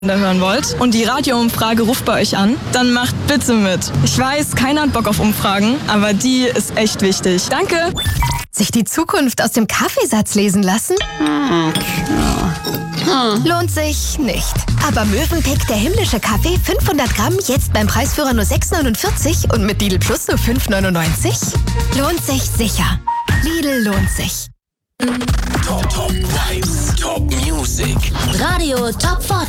hören wollt und die Radioumfrage ruft bei euch an, dann macht bitte mit. Ich weiß, keiner hat Bock auf Umfragen, aber die ist echt wichtig. Danke! Sich die Zukunft aus dem Kaffeesatz lesen lassen? Lohnt sich nicht. Aber Mövenpick, der himmlische Kaffee, 500 Gramm, jetzt beim Preisführer nur 6,49 und mit Lidl Plus nur 5,99? Lohnt sich sicher. Lidl lohnt sich. Top Vibes, Top Music. Radio Top 40.